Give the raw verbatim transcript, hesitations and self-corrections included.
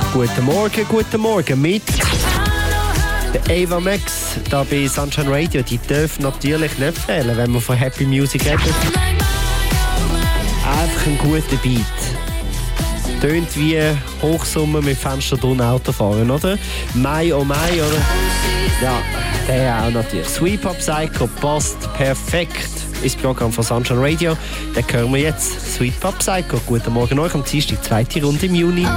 Guten Morgen, guten Morgen mit der Ava Max da bei Sunshine Radio. Die dürfen natürlich nicht fehlen, wenn wir von Happy Music reden. Einfach ein guter Beat. Tönt wie Hochsommer mit Fenster drin Auto fahren, oder? Mai oh Mai, oder? Ja, der auch natürlich. Sweet Pop Psycho passt perfekt ins Programm von Sunshine Radio. Den hören wir jetzt. Sweet Pop Psycho. Guten Morgen euch am Dienstag, zweite Runde im Juni.